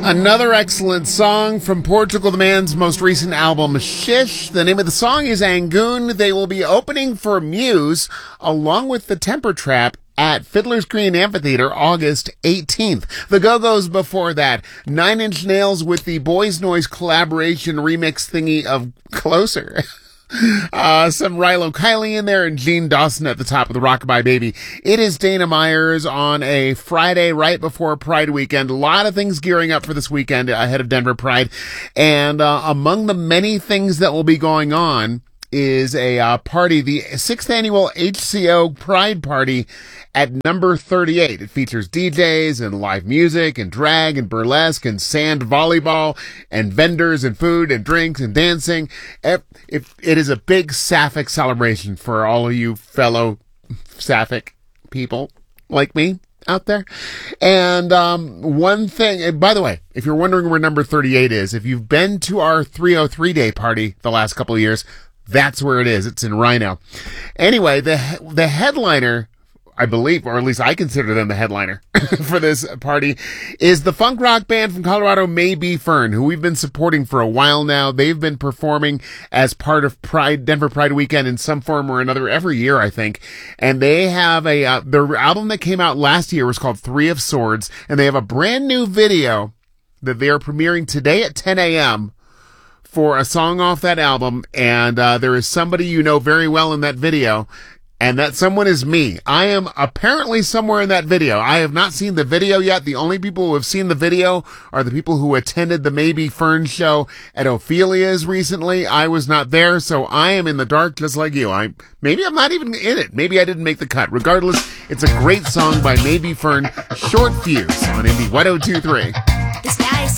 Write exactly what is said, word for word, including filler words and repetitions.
Another excellent song from Portugal the Man's most recent album, Shish. The name of the song is Angoon. They will be opening for Muse along with the Temper Trap at Fiddler's Green Amphitheater August eighteenth. The Go-Go's before that. Nine Inch Nails with the Boys Noise collaboration remix thingy of Closer. Uh, some Rilo Kiley in there and Gene Dawson at the top of the Rockabye Baby. It is Dana Myers on a Friday right before Pride weekend. A lot of things gearing up for this weekend ahead of Denver Pride. And uh, among the many things that will be going on is a uh, party, the sixth annual H C O Pride Party at number thirty-eight. It features D Js and live music and drag and burlesque and sand volleyball and vendors and food and drinks and dancing. It, it, it is a big Sapphic celebration for all of you fellow Sapphic people like me out there. And um one thing, and by the way, if you're wondering where number thirty-eight is, if you've been to our three oh three day party the last couple of years, that's where it is. It's in Rhino. Anyway, the the headliner, I believe, or at least I consider them the headliner for this party, is the funk rock band from Colorado, Maybe Fern, who we've been supporting for a while now. They've been performing as part of Pride, Denver Pride Weekend in some form or another every year, I think. And they have a, uh, their album that came out last year was called Three of Swords, and they have a brand new video that they are premiering today at ten a.m. for a song off that album, and uh, there is somebody you know very well in that video, and that someone is me. I am apparently somewhere in that video. I have not seen the video yet. The only people who have seen the video are the people who attended the Maybe Fern show at Ophelia's recently. I was not there, so I am in the dark just like you. I maybe I'm not even in it. Maybe I didn't make the cut. Regardless, it's a great song by Maybe Fern, Short Fuse on Indie one oh two point three.